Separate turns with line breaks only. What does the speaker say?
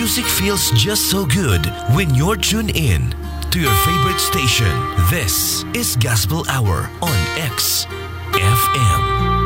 Music feels just so good when you're tuned in to your favorite station. This is Gospel Hour on XFM.